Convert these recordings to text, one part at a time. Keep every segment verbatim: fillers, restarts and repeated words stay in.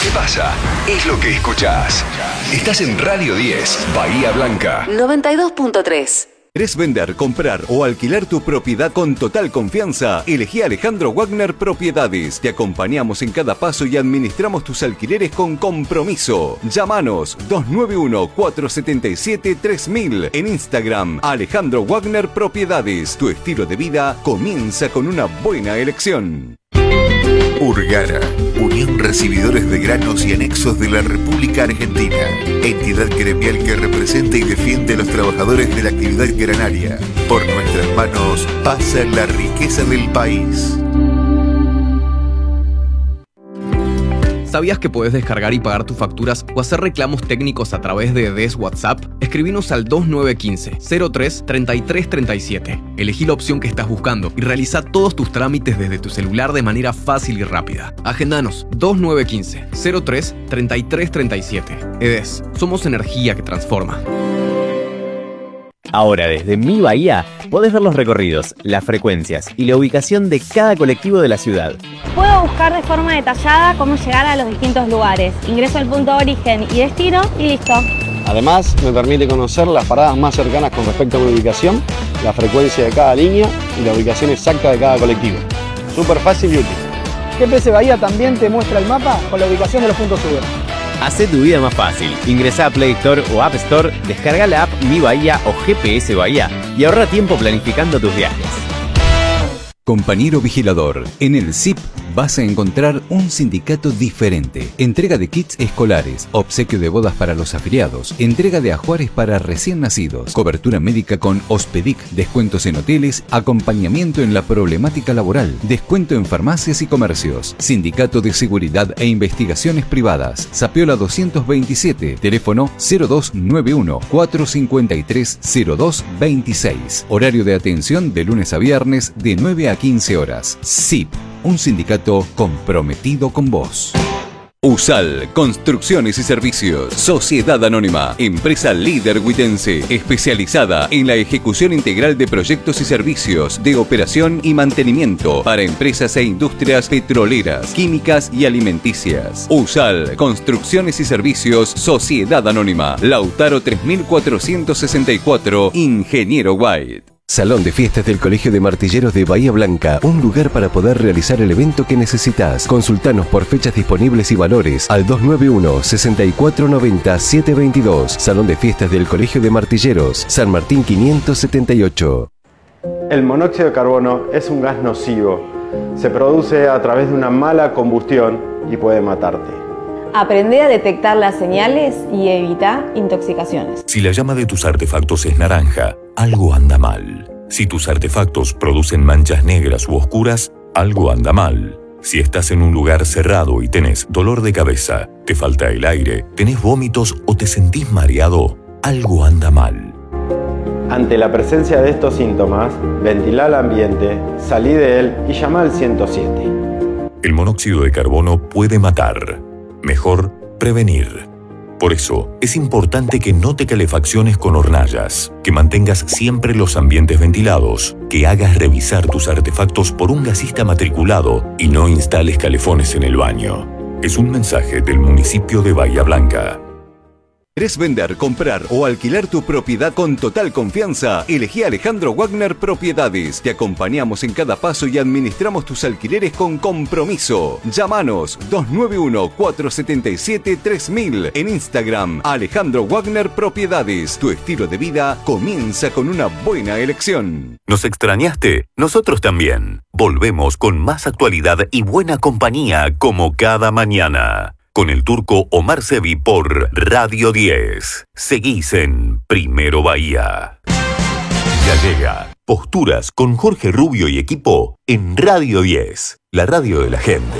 que pasa es lo que escuchás. Estás en Radio diez, Bahía Blanca. noventa y dos punto tres. ¿Querés vender, comprar o alquilar tu propiedad con total confianza? Elegí a Alejandro Wagner Propiedades. Te acompañamos en cada paso y administramos tus alquileres con compromiso. Llámanos dos nueve uno, cuatro siete siete, tres mil. En Instagram, Alejandro Wagner Propiedades. Tu estilo de vida comienza con una buena elección. Urgara, Unión Recibidores de Granos y Anexos de la República Argentina. Entidad gremial que representa y defiende a los trabajadores de la actividad granaria. Por nuestras manos pasa la riqueza del país. ¿Sabías que podés descargar y pagar tus facturas o hacer reclamos técnicos a través de D E S WhatsApp? Escribinos al dos nueve uno cinco, cero tres, treinta y tres treinta y siete. Elegí la opción que estás buscando y realiza todos tus trámites desde tu celular de manera fácil y rápida. Agendanos dos nueve uno cinco, cero tres, treinta y tres treinta y siete. E D E S, somos energía que transforma. Ahora desde Mi Bahía podés ver los recorridos, las frecuencias y la ubicación de cada colectivo de la ciudad. Puedo buscar de forma detallada cómo llegar a los distintos lugares. Ingreso al punto de origen y destino y listo. Además, me permite conocer las paradas más cercanas con respecto a mi ubicación, la frecuencia de cada línea y la ubicación exacta de cada colectivo. Súper fácil y útil. G P S Bahía también te muestra el mapa con la ubicación de los puntos U. Hacé tu vida más fácil. Ingresá a Play Store o App Store, descarga la app Mi Bahía o G P S Bahía y ahorra tiempo planificando tus viajes. Compañero vigilador, en el S I P vas a encontrar un sindicato diferente. Entrega de kits escolares, obsequio de bodas para los afiliados, entrega de ajuares para recién nacidos, cobertura médica con Ospedic, descuentos en hoteles, acompañamiento en la problemática laboral, descuento en farmacias y comercios. Sindicato de Seguridad e Investigaciones Privadas, Zapiola doscientos veintisiete, teléfono cero dos nueve uno, cuatro cinco tres, cero dos dos seis. Horario de atención de lunes a viernes de nueve a quince horas. S I P, un sindicato comprometido con vos. USAL, Construcciones y Servicios, Sociedad Anónima, empresa líder huitense, especializada en la ejecución integral de proyectos y servicios de operación y mantenimiento para empresas e industrias petroleras, químicas y alimenticias. USAL, Construcciones y Servicios, Sociedad Anónima, Lautaro tres mil cuatrocientos sesenta y cuatro, Ingeniero White. Salón de Fiestas del Colegio de Martilleros de Bahía Blanca, un lugar para poder realizar el evento que necesitas. Consultanos por fechas disponibles y valores al dos nueve uno, sesenta y cuatro noventa, setecientos veintidós. Salón de Fiestas del Colegio de Martilleros, San Martín quinientos setenta y ocho. El monóxido de carbono es un gas nocivo. Se produce a través de una mala combustión y puede matarte. Aprende a detectar las señales y evita intoxicaciones. Si la llama de tus artefactos es naranja, algo anda mal. Si tus artefactos producen manchas negras u oscuras, algo anda mal. Si estás en un lugar cerrado y tenés dolor de cabeza, te falta el aire, tenés vómitos o te sentís mareado, algo anda mal. Ante la presencia de estos síntomas, ventila el ambiente, salí de él y llama al ciento siete. El monóxido de carbono puede matar. Mejor prevenir. Por eso, es importante que no te calefacciones con hornallas, que mantengas siempre los ambientes ventilados, que hagas revisar tus artefactos por un gasista matriculado y no instales calefones en el baño. Es un mensaje del municipio de Bahía Blanca. ¿Querés vender, comprar o alquilar tu propiedad con total confianza? Elegí a Alejandro Wagner Propiedades. Te acompañamos en cada paso y administramos tus alquileres con compromiso. Llámanos dos nueve uno, cuatro siete siete, tres mil. En Instagram, Alejandro Wagner Propiedades. Tu estilo de vida comienza con una buena elección. ¿Nos extrañaste? Nosotros también. Volvemos con más actualidad y buena compañía como cada mañana. Con el turco Omar Sevi por Radio diez. Seguís en Primero Bahía. Ya llega Posturas con Jorge Rubio y equipo en Radio diez, la radio de la gente.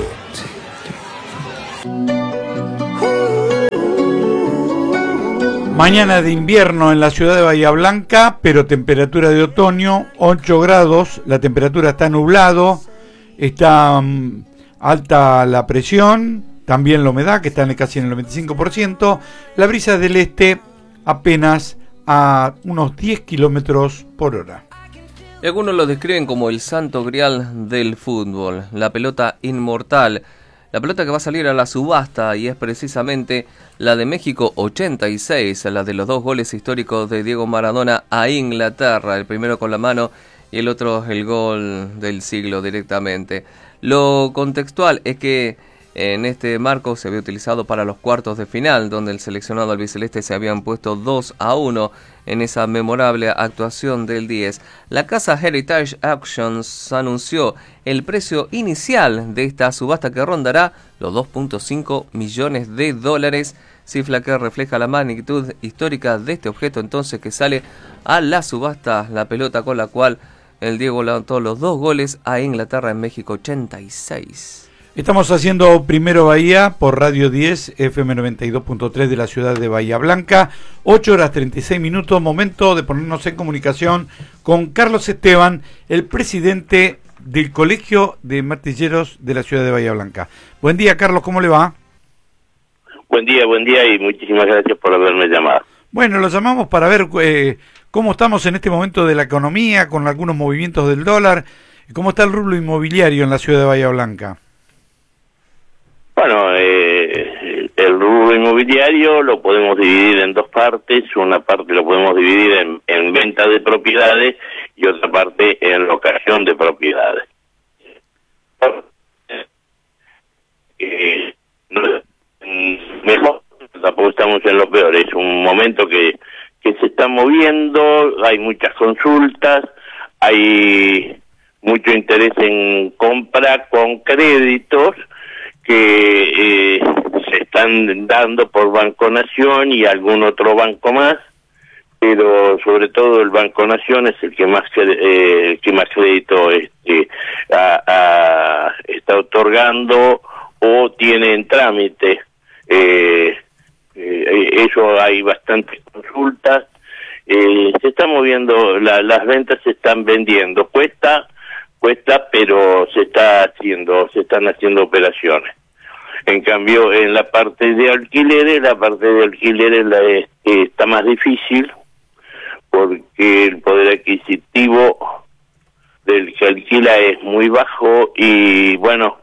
Mañana de invierno en la ciudad de Bahía Blanca, pero temperatura de otoño, ocho grados, la temperatura está nublado, está um, alta la presión, también la humedad, que está en casi en el noventa y cinco por ciento. La brisa del este apenas a unos diez kilómetros por hora. Algunos lo describen como el santo grial del fútbol, la pelota inmortal. la pelota que va a salir a la subasta y es precisamente la de México ochenta y seis, la de los dos goles históricos de Diego Maradona a Inglaterra, el primero con la mano y el otro el gol del siglo directamente. Lo contextual es que en este marco se había utilizado para los cuartos de final, donde el seleccionado albiceleste se habían puesto dos a uno en esa memorable actuación del diez. La casa Heritage Auctions anunció el precio inicial de esta subasta que rondará los dos punto cinco millones de dólares, cifra que refleja la magnitud histórica de este objeto entonces que sale a la subasta, la pelota con la cual el Diego levantó los dos goles a Inglaterra en México ochenta y seis. Estamos haciendo Primero Bahía por Radio diez, F M noventa y dos punto tres de la ciudad de Bahía Blanca. ocho horas treinta y seis minutos, momento de ponernos en comunicación con Carlos Esteban, el presidente del Colegio de Martilleros de la ciudad de Bahía Blanca. Buen día, Carlos, ¿cómo le va? Buen día, buen día y muchísimas gracias por haberme llamado. Bueno, lo llamamos para ver eh, cómo estamos en este momento de la economía, con algunos movimientos del dólar. ¿Cómo está el rublo inmobiliario en la ciudad de Bahía Blanca? Bueno, eh, el rubro inmobiliario lo podemos dividir en dos partes. Una parte lo podemos dividir en, en venta de propiedades y otra parte en locación de propiedades. Eh, no, mejor, tampoco estamos en lo peor. Es un momento que, que se está moviendo, hay muchas consultas, hay mucho interés en compra con créditos que eh, se están dando por Banco Nación y algún otro banco más, pero sobre todo el Banco Nación es el que más eh, el que más crédito este, a, a, está otorgando o tiene en trámite. Eh, eh, eso hay bastantes consultas, eh, se está moviendo, la, las ventas se están vendiendo, cuesta cuesta, pero se está haciendo, se están haciendo operaciones. En cambio, en la parte de alquileres, la parte de alquileres la, este, está más difícil, porque el poder adquisitivo del que alquila es muy bajo y, bueno,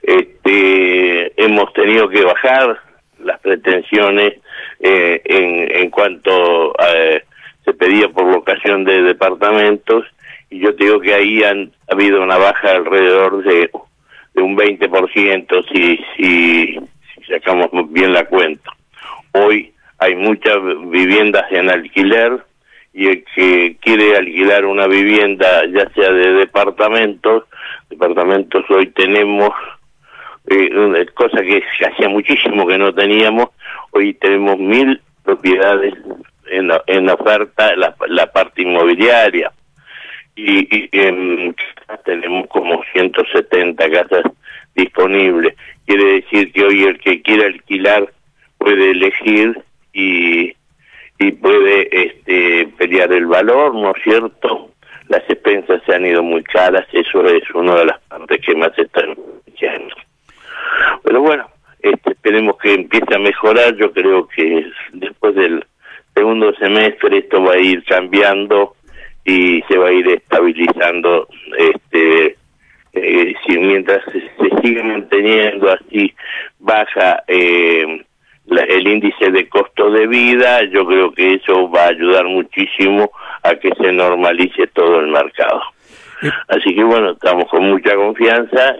este, hemos tenido que bajar las pretensiones eh, en, en cuanto a, eh, se pedía por locación de departamentos. Y yo te digo que ahí han ha habido una baja alrededor de, de un veinte por ciento si, si, si sacamos bien la cuenta. Hoy hay muchas viviendas en alquiler y el que quiere alquilar una vivienda, ya sea de departamentos, departamentos hoy tenemos, eh, una cosa que hacía muchísimo que no teníamos, hoy tenemos mil propiedades en la, en la oferta, la, la parte inmobiliaria. Y, y en, tenemos como ciento setenta casas disponibles. Quiere decir que hoy el que quiere alquilar puede elegir y, y puede este, pelear el valor, ¿no es cierto? Las expensas se han ido muy caras, eso es una de las partes que más están beneficiando. Pero bueno, este, esperemos que empiece a mejorar. Yo creo que después del segundo semestre esto va a ir cambiando y se va a ir estabilizando, este eh, si mientras se, se sigue manteniendo así baja eh, la, el índice de costo de vida, yo creo que eso va a ayudar muchísimo a que se normalice todo el mercado. Así que bueno, estamos con mucha confianza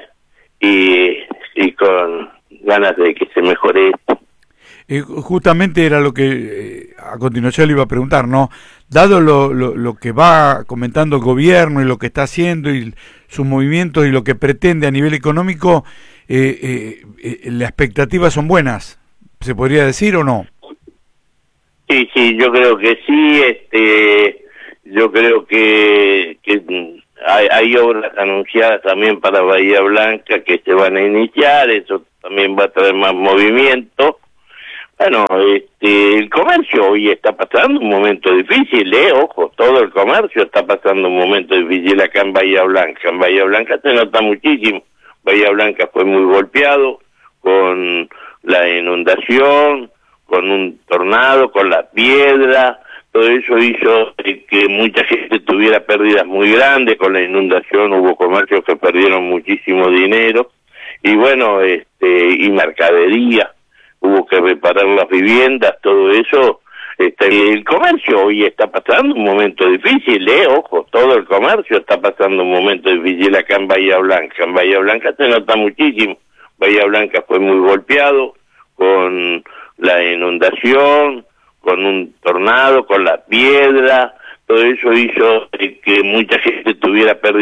y, y con ganas de que se mejore esto. Eh, justamente era lo que eh, a continuación le iba a preguntar, ¿no? Dado lo, lo, lo que va comentando el gobierno y lo que está haciendo y sus movimientos y lo que pretende a nivel económico, eh, eh, eh, ¿las expectativas son buenas? ¿Se podría decir o no? Sí, sí, yo creo que sí. Este, yo creo que, que hay, hay obras anunciadas también para Bahía Blanca que se van a iniciar, eso también va a traer más movimiento. Bueno, este, el comercio hoy está pasando un momento difícil, ¿eh? Ojo, todo el comercio está pasando un momento difícil acá en Bahía Blanca. En Bahía Blanca se nota muchísimo. Bahía Blanca fue muy golpeado con la inundación, con un tornado, con la piedra. Todo eso hizo que mucha gente tuviera pérdidas muy grandes. Con la inundación hubo comercios que perdieron muchísimo dinero. y bueno, este, y mercadería, hubo que reparar las viviendas, todo eso. Este, el comercio hoy está pasando un momento difícil, eh, ojo, todo el comercio está pasando un momento difícil acá en Bahía Blanca. En Bahía Blanca se nota muchísimo. Bahía Blanca fue muy golpeado con la inundación, con un tornado, con la piedra, todo eso hizo que mucha gente tuviera pérdida